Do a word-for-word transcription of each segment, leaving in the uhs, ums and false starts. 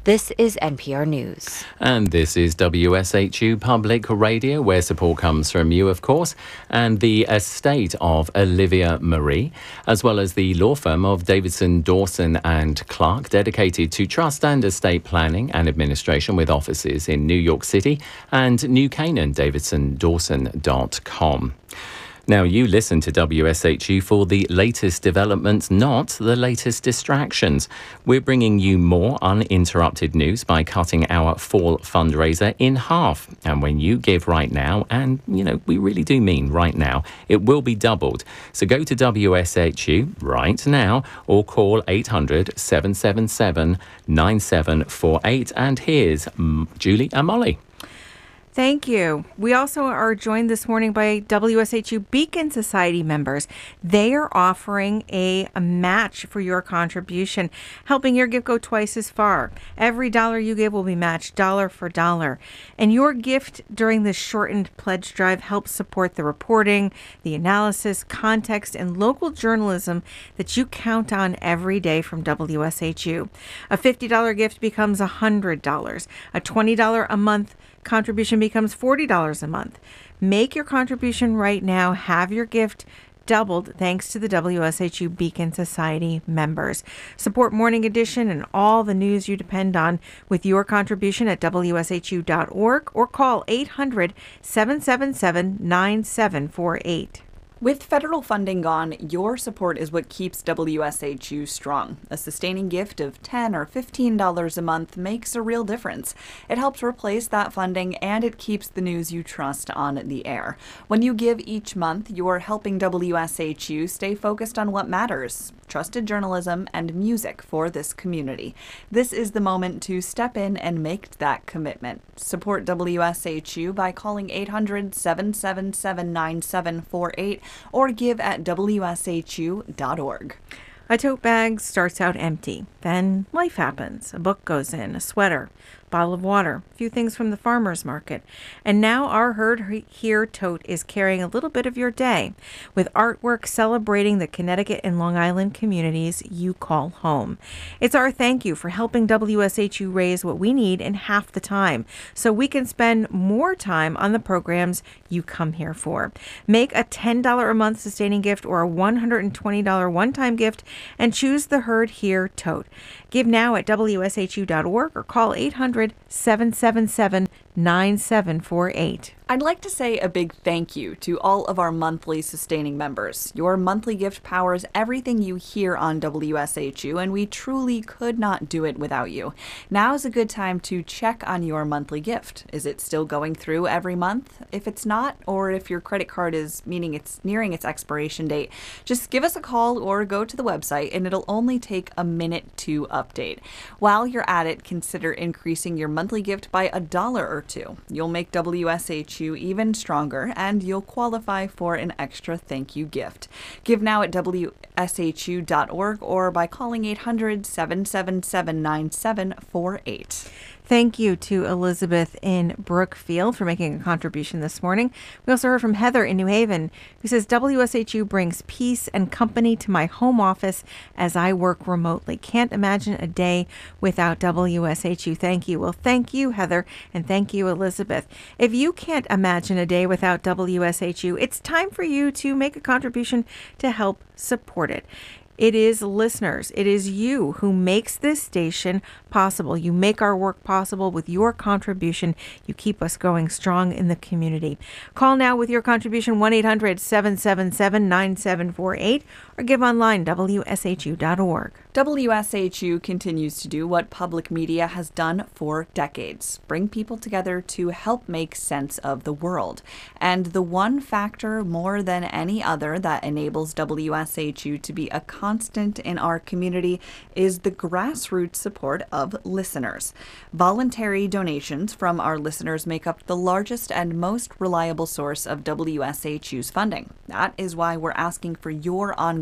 This is N P R News. And this is W S H U Public Radio, where support comes from you, of course, and the estate of Olivia Marie, as well as the law firm of Davidson, Dawson and Clark, dedicated to trust and estate planning and administration with offices in New York City and New Canaan, davidson dawson dot com. Now, you listen to W S H U for the latest developments, not the latest distractions. We're bringing you more uninterrupted news by cutting our fall fundraiser in half. And when you give right now, and, you know, we really do mean right now, it will be doubled. So go to W S H U right now or call eight hundred, seven seven seven, nine seven four eight. And here's Julie and Molly. Thank you. We also are joined this morning by W S H U Beacon Society members. They are offering a, a match for your contribution, helping your gift go twice as far. Every dollar you give will be matched dollar for dollar. And your gift during this shortened pledge drive helps support the reporting, the analysis, context, and local journalism that you count on every day from W S H U. A fifty dollars gift becomes one hundred dollars. A twenty dollars a month contribution becomes forty dollars a month. Make your contribution right now. Have your gift doubled thanks to the W S H U Beacon Society members. Support Morning Edition and all the news you depend on with your contribution at W S H U dot org or call eight hundred, seven seven seven, nine seven four eight. With federal funding gone, your support is what keeps W S H U strong. A sustaining gift of ten dollars or fifteen dollars a month makes a real difference. It helps replace that funding and it keeps the news you trust on the air. When you give each month, you're helping W S H U stay focused on what matters: trusted journalism and music for this community. This is the moment to step in and make that commitment. Support W S H U by calling eight hundred, seven seven seven, nine seven four eight or give at W S H U dot org. A tote bag starts out empty. Then life happens. A book goes in, a sweater, bottle of water, a few things from the farmer's market. And now our Herd Here tote is carrying a little bit of your day with artwork celebrating the Connecticut and Long Island communities you call home. It's our thank you for helping W S H U raise what we need in half the time so we can spend more time on the programs you come here for. Make a ten dollars a month sustaining gift or a one hundred twenty dollars one-time gift and choose the Herd Here tote. Give now at W S H U dot org or call eight hundred, seven seven seven, nine seven four eight. I'd like to say a big thank you to all of our monthly sustaining members. Your monthly gift powers everything you hear on W S H U, and we truly could not do it without you. Now is a good time to check on your monthly gift. Is it still going through every month? If it's not, or if your credit card is meaning it's nearing its expiration date, just give us a call or go to the website, and it'll only take a minute to update. While you're at it, consider increasing your monthly gift by a dollar or two. You'll make W S H U even stronger, and you'll qualify for an extra thank you gift. Give now at W S H U dot org or by calling eight hundred, seven seven seven, nine seven four eight. Thank you to Elizabeth in Brookfield for making a contribution this morning. We also heard from Heather in New Haven, who says, W S H U brings peace and company to my home office as I work remotely. Can't imagine a day without W S H U. Thank you. Well, thank you, Heather, and thank you, Elizabeth. If you can't imagine a day without W S H U, it's time for you to make a contribution to help support it. It is listeners. It is you who makes this station possible. You make our work possible with your contribution. You keep us going strong in the community. Call now with your contribution, one eight hundred, seven seven seven, nine seven four eight, or give online, W S H U dot org. W S H U continues to do what public media has done for decades: bring people together to help make sense of the world. And the one factor more than any other that enables W S H U to be a constant in our community is the grassroots support of listeners. Voluntary donations from our listeners make up the largest and most reliable source of W S H U's funding. That is why we're asking for your ongoing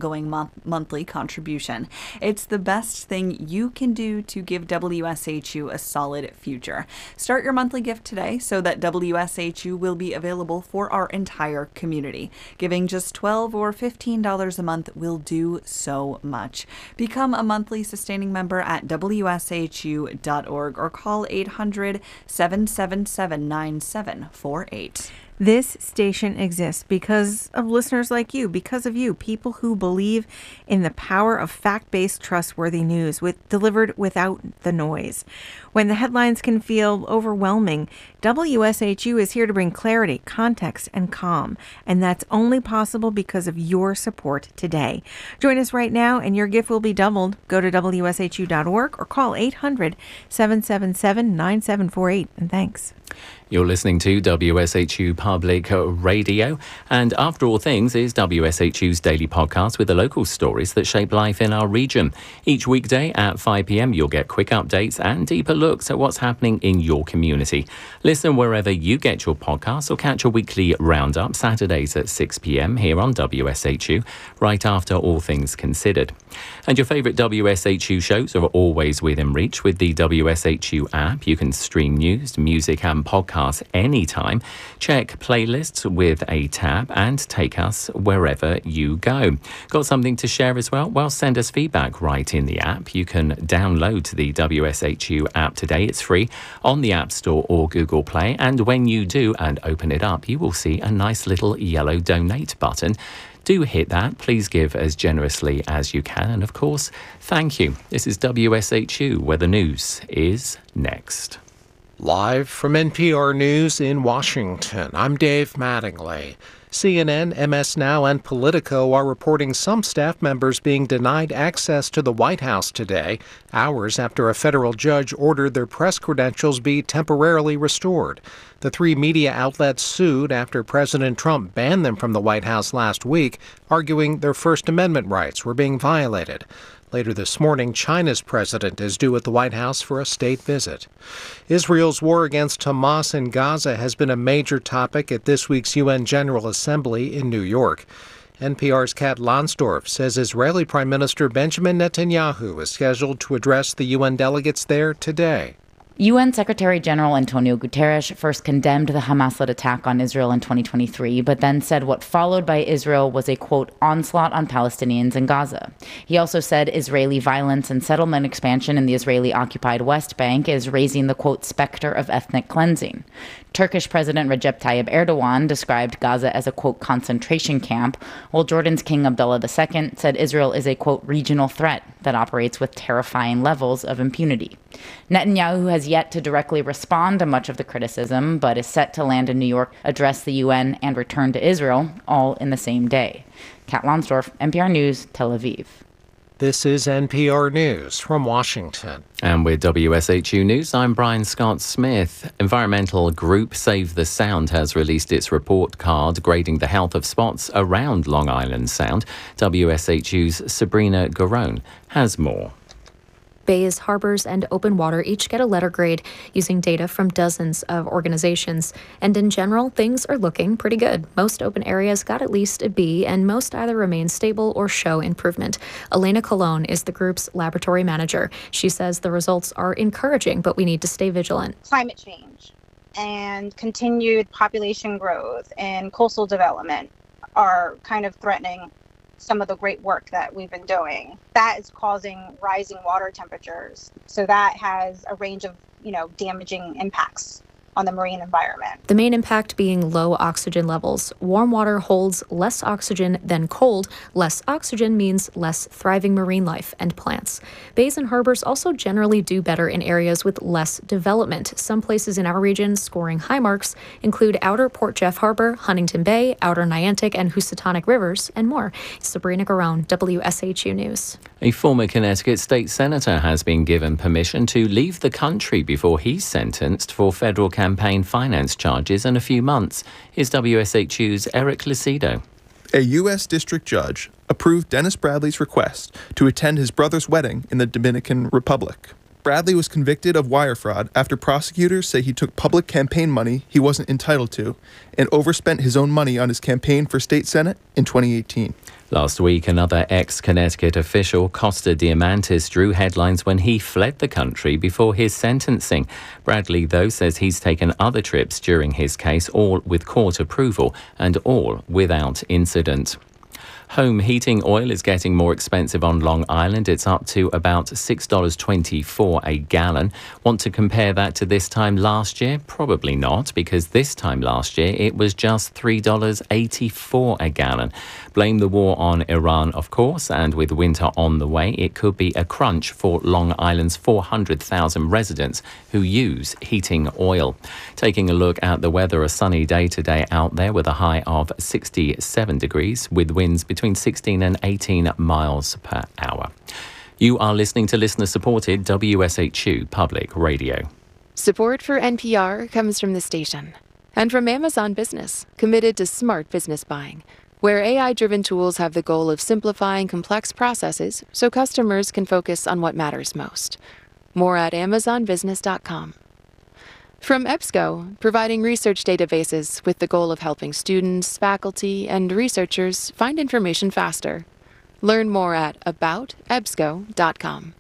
ongoing month- monthly contribution. It's the best thing you can do to give W S H U a solid future. Start your monthly gift today so that W S H U will be available for our entire community. Giving just twelve dollars or fifteen dollars a month will do so much. Become a monthly sustaining member at W S H U dot org or call eight hundred, seven seven seven, nine seven four eight. This station exists because of listeners like you, because of you, people who believe in the power of fact-based, trustworthy news with delivered without the noise. When the headlines can feel overwhelming, W S H U is here to bring clarity, context, and calm. And that's only possible because of your support today. Join us right now and your gift will be doubled. Go to W S H U dot org or call eight hundred, seven seven seven, nine seven four eight. And thanks. You're listening to W S H U Public Radio, and After All Things is W S H U's daily podcast with the local stories that shape life in our region. Each weekday at five p.m. you'll get quick updates and deeper looks at what's happening in your community. Listen wherever you get your podcasts or catch a weekly roundup Saturdays at six p.m. here on W S H U, right after All Things Considered. And your favourite W S H U shows are always within reach with the W S H U app. You can stream news, music and podcasts anytime. Check playlists with a tab and take us wherever you go. Got something to share as well? Well, send us feedback right in the app. You can download the W S H U app today. It's free on the App Store or Google Play. And when you do and open it up, you will see a nice little yellow donate button. Do hit that. Please give as generously as you can. And of course, thank you. This is W S H U, where the news is next. Live from N P R News in Washington, I'm Dave Mattingly. C N N, M S Now, and Politico are reporting some staff members being denied access to the White House today, hours after a federal judge ordered their press credentials be temporarily restored. The three media outlets sued after President Trump banned them from the White House last week, arguing their First Amendment rights were being violated. Later this morning, China's president is due at the White House for a state visit. Israel's war against Hamas in Gaza has been a major topic at this week's U N General Assembly in New York. N P R's Kat Lonsdorf says Israeli Prime Minister Benjamin Netanyahu is scheduled to address the U N delegates there today. U N Secretary General Antonio Guterres first condemned the Hamas-led attack on Israel in twenty twenty-three, but then said what followed by Israel was a, quote, onslaught on Palestinians in Gaza. He also said Israeli violence and settlement expansion in the Israeli-occupied West Bank is raising the, quote, specter of ethnic cleansing. Turkish President Recep Tayyip Erdogan described Gaza as a, quote, concentration camp, while Jordan's King Abdullah the Second said Israel is a, quote, regional threat that operates with terrifying levels of impunity. Netanyahu has yet to directly respond to much of the criticism, but is set to land in New York, address the U N, and return to Israel, all in the same day. Kat Lonsdorf, N P R News, Tel Aviv. This is N P R News from Washington. And with W S H U News, I'm Brian Scott Smith. Environmental group Save the Sound has released its report card grading the health of spots around Long Island Sound. W S H U's Sabrina Garone has more. Bays, harbors, and open water each get a letter grade using data from dozens of organizations. And in general, things are looking pretty good. Most open areas got at least a B, and most either remain stable or show improvement. Elena Colon is the group's laboratory manager. She says the results are encouraging, but we need to stay vigilant. Climate change and continued population growth and coastal development are kind of threatening some of the great work that we've been doing. That is causing rising water temperatures. So that has a range of, you know, damaging impacts on the marine environment. The main impact being low oxygen levels. Warm water holds less oxygen than cold. Less oxygen means less thriving marine life and plants. Bays and harbors also generally do better in areas with less development. Some places in our region scoring high marks include Outer Port Jeff Harbor, Huntington Bay, Outer Niantic and Housatonic Rivers, and more. Sabrina Garone, W S H U News. A former Connecticut state senator has been given permission to leave the country before he's sentenced for federal campaign finance charges in a few months. Here's W S H U's Eric Lucido. A U S district judge approved Dennis Bradley's request to attend his brother's wedding in the Dominican Republic. Bradley was convicted of wire fraud after prosecutors say he took public campaign money he wasn't entitled to and overspent his own money on his campaign for state senate in twenty eighteen. Last week, another ex-Connecticut official, Costa Diamantis, drew headlines when he fled the country before his sentencing. Bradley, though, says he's taken other trips during his case, all with court approval and all without incident. Home heating oil is getting more expensive on Long Island. It's up to about six dollars and twenty-four cents a gallon. Want to compare that to this time last year? Probably not, because this time last year it was just three dollars and eighty-four cents a gallon. Blame the war on Iran, of course, and with winter on the way, it could be a crunch for Long Island's four hundred thousand residents who use heating oil. Taking a look at the weather, a sunny day today out there with a high of sixty-seven degrees with winds between between sixteen and eighteen miles per hour. You are listening to listener-supported W S H U Public Radio. Support for N P R comes from the station and from Amazon Business, committed to smart business buying, where A I-driven tools have the goal of simplifying complex processes so customers can focus on what matters most. More at amazon business dot com. From EBSCO, providing research databases with the goal of helping students, faculty, and researchers find information faster. Learn more at about ebsco dot com.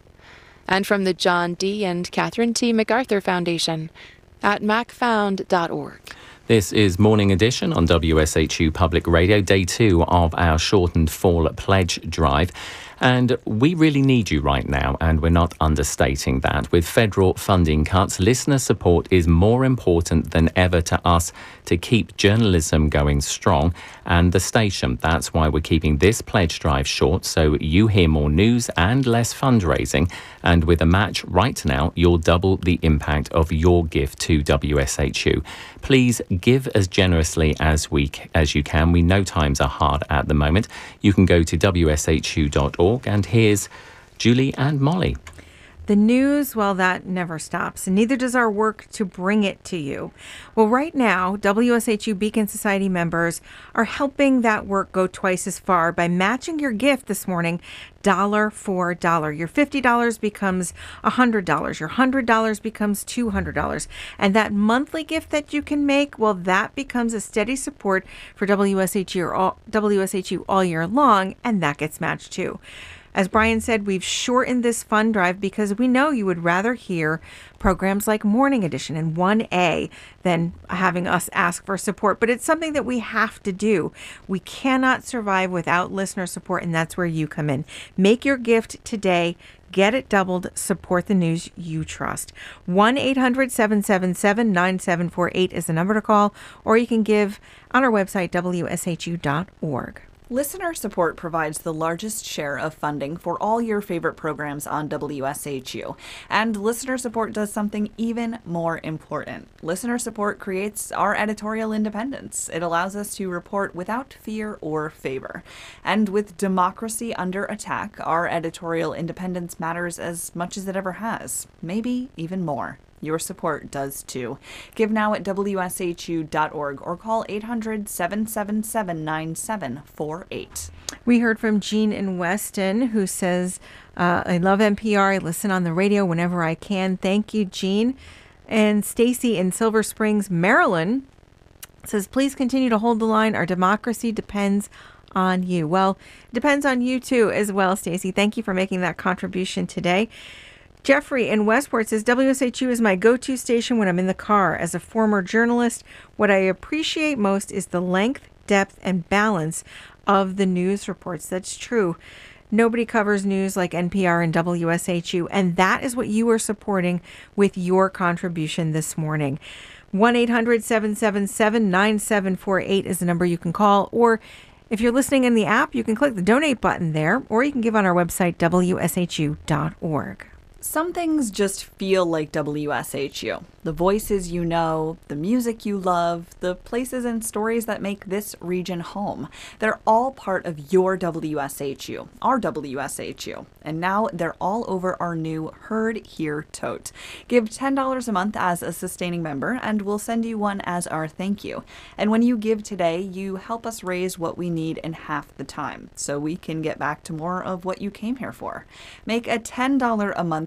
And from the John D. and Catherine T. MacArthur Foundation at mac found dot org. This is Morning Edition on W S H U Public Radio, day two of our shortened fall pledge drive. And we really need you right now, and we're not understating that. With federal funding cuts, listener support is more important than ever to us to keep journalism going strong and the station. That's why we're keeping this pledge drive short, so you hear more news and less fundraising. And with a match right now, you'll double the impact of your gift to W S H U. Please give as generously as we as you can. We know times are hard at the moment. You can go to w s h u dot org. And here's Julie and Molly. The news, well, that never stops, and neither does our work to bring it to you. Well, right now, W S H U Beacon Society members are helping that work go twice as far by matching your gift this morning dollar for dollar. Your fifty dollars becomes one hundred dollars. Your one hundred dollars becomes two hundred dollars. And that monthly gift that you can make, well, that becomes a steady support for W S H U all, W S H U all year long, and that gets matched too. As Brian said, we've shortened this fund drive because we know you would rather hear programs like Morning Edition and one A than having us ask for support. But it's something that we have to do. We cannot survive without listener support, and that's where you come in. Make your gift today. Get it doubled. Support the news you trust. one eight hundred seven seven seven nine seven four eight is the number to call, or you can give on our website, w s h u dot org. Listener support provides the largest share of funding for all your favorite programs on W S H U. And listener support does something even more important. Listener support creates our editorial independence. It allows us to report without fear or favor. And with democracy under attack, our editorial independence matters as much as it ever has, maybe even more. Your support does too. Give now at w s h u dot org or call eight hundred seven seven seven nine seven four eight. We heard from Jean in Weston, who says, uh, I love N P R. I listen on the radio whenever I can. Thank you, Jean. And Stacy in Silver Springs, Maryland, says, please continue to hold the line. Our democracy depends on you. Well, it depends on you too as well, Stacy. Thank you for making that contribution today. Jeffrey in Westport says, W S H U is my go-to station when I'm in the car. As a former journalist, what I appreciate most is the length, depth, and balance of the news reports. That's true. Nobody covers news like N P R and W S H U, and that is what you are supporting with your contribution this morning. one eight hundred seven seven seven nine seven four eight is the number you can call, or if you're listening in the app, you can click the donate button there, or you can give on our website, w s h u dot org. Some things just feel like W S H U. The voices you know, the music you love, the places and stories that make this region home. They're all part of your W S H U, our W S H U. And now they're all over our new Heard Here tote. Give ten dollars a month as a sustaining member, and we'll send you one as our thank you. And when you give today, you help us raise what we need in half the time, so we can get back to more of what you came here for. Make a ten dollars a month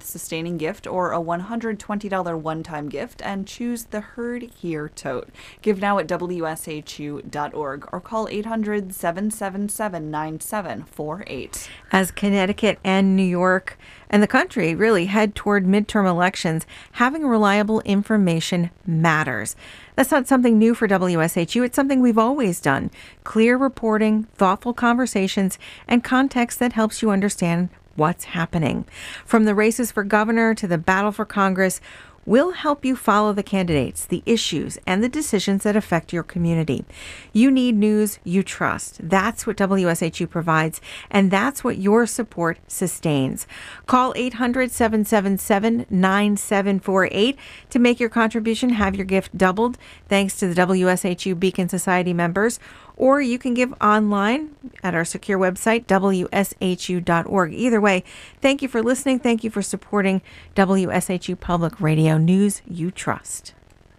sustaining gift or a one hundred twenty dollars one-time gift and choose the Heard Here tote. Give now at W S H U dot org or call eight hundred, seven seven seven, nine seven four eight. As Connecticut and New York and the country really head toward midterm elections, having reliable information matters. That's not something new for W S H U. It's something we've always done. Clear reporting, thoughtful conversations, and context that helps you understand what's happening. From the races for governor to the battle for Congress, we'll help you follow the candidates, the issues, and the decisions that affect your community. You need news you trust. That's what W S H U provides, and that's what your support sustains. Call eight hundred, seven seven seven, nine seven four eight to make your contribution, have your gift doubled, thanks to the W S H U Beacon Society members. Or you can give online at our secure website, W S H U dot org. Either way, thank you for listening. Thank you for supporting W S H U Public Radio News you trust.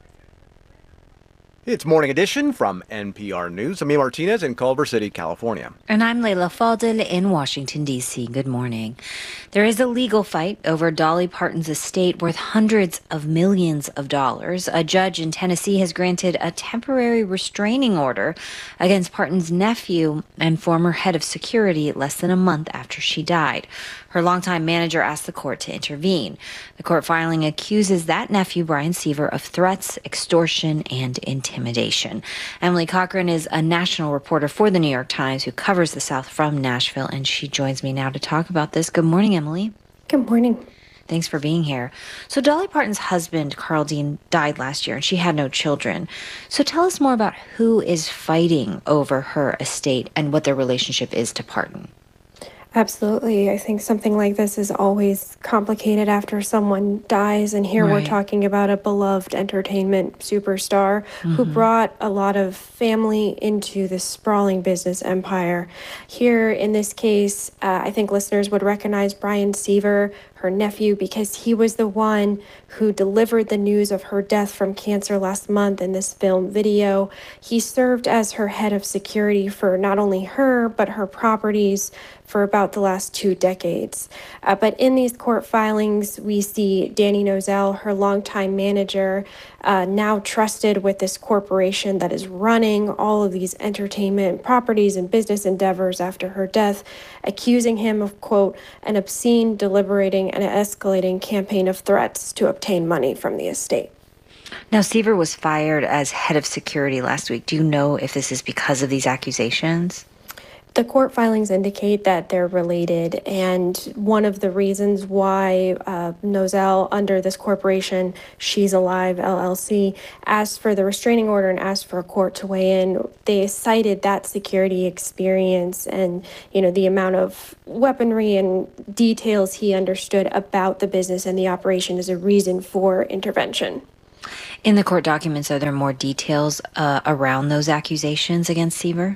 It's Morning Edition from N P R News. I'm Ian Martinez in Culver City, California. And I'm Layla Faldel in Washington, D C. Good morning. There is a legal fight over Dolly Parton's estate worth hundreds of millions of dollars. A judge in Tennessee has granted a temporary restraining order against Parton's nephew and former head of security less than a month after she died. Her longtime manager asked the court to intervene. The court filing accuses that nephew, Brian Seaver, of threats, extortion, and intimidation. Emily Cochran is a national reporter for the New York Times who covers the South from Nashville, and she joins me now to talk about this. Good morning, Emily. Good morning. Thanks for being here. So Dolly Parton's husband, Carl Dean, died last year, and she had no children. So tell us more about who is fighting over her estate and what their relationship is to Parton. Absolutely. I think something like this is always complicated after someone dies. And here Right. we're talking about a beloved entertainment superstar Mm-hmm. who brought a lot of family into this sprawling business empire. Here in this case, uh, I think listeners would recognize Brian Seaver, her nephew, because he was the one who delivered the news of her death from cancer last month in this film video. He served as her head of security for not only her, but her properties for about the last two decades. Uh, but in these court filings, we see Danny Nozell, her longtime manager, uh, now trusted with this corporation that is running all of these entertainment properties and business endeavors after her death, accusing him of, quote, an obscene, deliberating, and escalating campaign of threats to obtain money from the estate. Now, Seaver was fired as head of security last week. Do you know if this is because of these accusations? The court filings indicate that they're related, and one of the reasons why uh, Nozell, under this corporation, She's Alive, L L C, asked for the restraining order and asked for a court to weigh in, they cited that security experience and, you know, the amount of weaponry and details he understood about the business and the operation as a reason for intervention. In the court documents, are there more details uh, around those accusations against Seaver?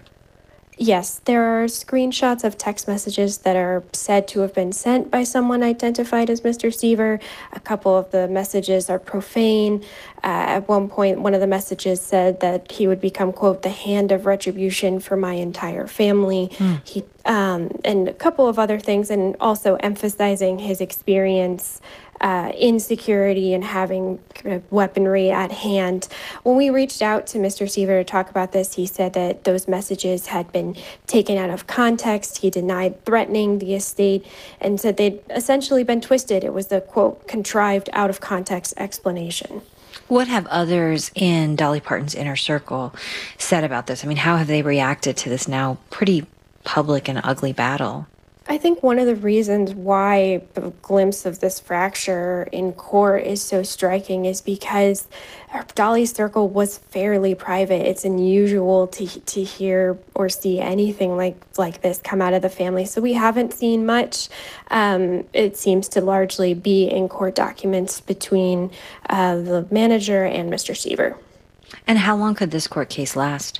Yes, there are screenshots of text messages that are said to have been sent by someone identified as Mister Seaver. A couple of the messages are profane. Uh, at one point, one of the messages said that he would become, quote, the hand of retribution for my entire family. Mm. He um, and a couple of other things, and also emphasizing his experience Uh, insecurity and having kind of weaponry at hand. When we reached out to Mister Seaver to talk about this, he said that those messages had been taken out of context. He denied threatening the estate and said they'd essentially been twisted. It was the, quote, contrived out of context explanation. What have others in Dolly Parton's inner circle said about this? I mean, how have they reacted to this now pretty public and ugly battle? I think one of the reasons why the glimpse of this fracture in court is so striking is because Dolly's circle was fairly private. It's unusual to to hear or see anything like like this come out of the family. So we haven't seen much. Um, it seems to largely be in court documents between uh, the manager and Mister Seaver. And how long could this court case last?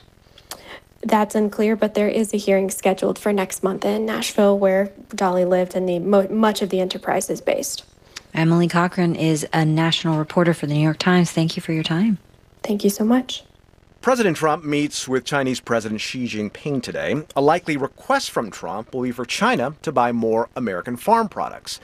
That's unclear, but there is a hearing scheduled for next month in Nashville where Dolly lived and the mo- much of the enterprise is based. Emily Cochran is a national reporter for the New York Times. Thank you for your time. Thank you so much. President Trump meets with Chinese President Xi Jinping today. A likely request from Trump will be for China to buy more American farm products.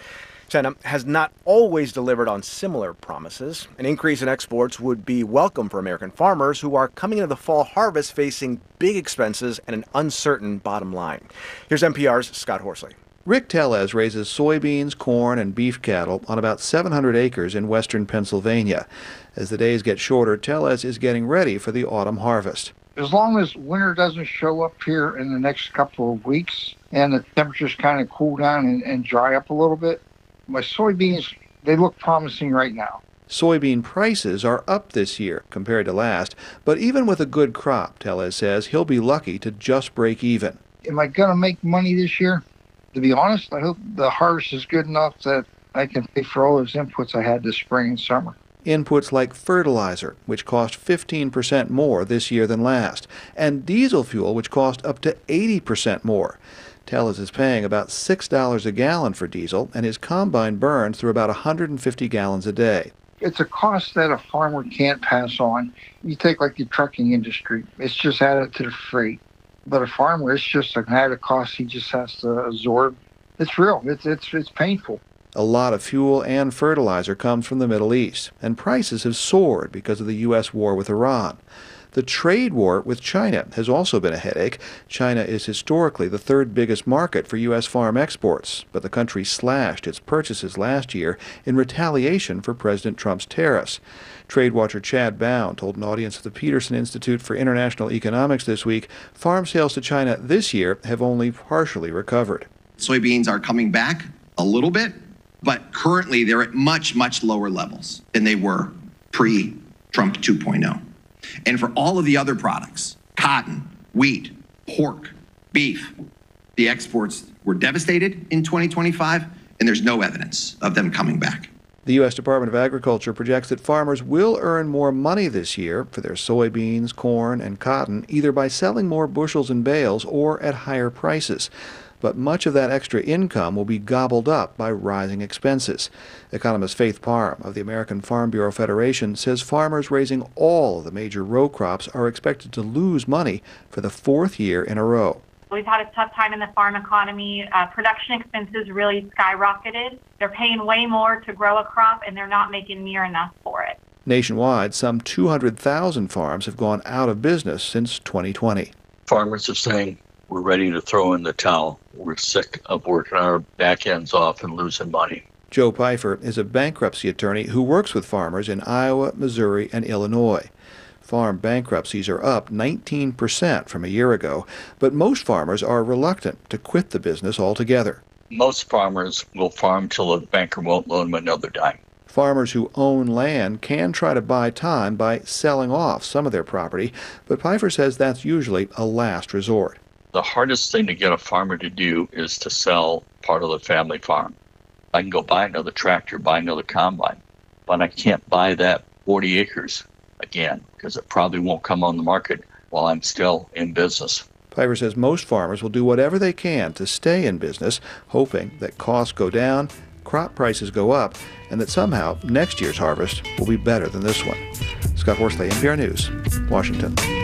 China has not always delivered on similar promises. An increase in exports would be welcome for American farmers who are coming into the fall harvest facing big expenses and an uncertain bottom line. Here's N P R's Scott Horsley. Rick Tellez raises soybeans, corn, and beef cattle on about seven hundred acres in western Pennsylvania. As the days get shorter, Tellez is getting ready for the autumn harvest. As long as winter doesn't show up here in the next couple of weeks and the temperatures kind of cool down and, and dry up a little bit, my soybeans, they look promising right now. Soybean prices are up this year compared to last, but even with a good crop, Tellez says he'll be lucky to just break even. Am I going to make money this year? To be honest, I hope the harvest is good enough that I can pay for all those inputs I had this spring and summer. Inputs like fertilizer, which cost fifteen percent more this year than last, and diesel fuel, which cost up to eighty percent more. Tellez is paying about six dollars a gallon for diesel, and his combine burns through about one hundred fifty gallons a day. It's a cost that a farmer can't pass on. You take like the trucking industry, it's just added to the freight. But a farmer, it's just an added cost he just has to absorb. It's real. It's it's it's painful. A lot of fuel and fertilizer comes from the Middle East, and prices have soared because of the U S war with Iran. The trade war with China has also been a headache. China is historically the third biggest market for U S farm exports, but the country slashed its purchases last year in retaliation for President Trump's tariffs. Trade watcher Chad Bown told an audience of the Peterson Institute for International Economics this week farm sales to China this year have only partially recovered. Soybeans are coming back a little bit, but currently they're at much, much lower levels than they were pre-Trump two point oh. And for all of the other products, cotton, wheat, pork, beef, the exports were devastated in twenty twenty-five, and there's no evidence of them coming back. The U S Department of Agriculture projects that farmers will earn more money this year for their soybeans, corn, and cotton, either by selling more bushels and bales or at higher prices. But much of that extra income will be gobbled up by rising expenses. Economist Faith Parham of the American Farm Bureau Federation says farmers raising all of the major row crops are expected to lose money for the fourth year in a row. We've had a tough time in the farm economy. Uh, production expenses really skyrocketed. They're paying way more to grow a crop, and they're not making near enough for it. Nationwide, some two hundred thousand farms have gone out of business since twenty twenty. Farmers are saying, we're ready to throw in the towel. We're sick of working our back ends off and losing money. Joe Pfeiffer is a bankruptcy attorney who works with farmers in Iowa, Missouri, and Illinois. Farm bankruptcies are up nineteen percent from a year ago, but most farmers are reluctant to quit the business altogether. Most farmers will farm till a banker won't loan them another dime. Farmers who own land can try to buy time by selling off some of their property, but Pfeiffer says that's usually a last resort. The hardest thing to get a farmer to do is to sell part of the family farm. I can go buy another tractor, buy another combine, but I can't buy that forty acres again because it probably won't come on the market while I'm still in business. Pfeiffer says most farmers will do whatever they can to stay in business, hoping that costs go down, crop prices go up, and that somehow next year's harvest will be better than this one. Scott Horsley, N P R News, Washington.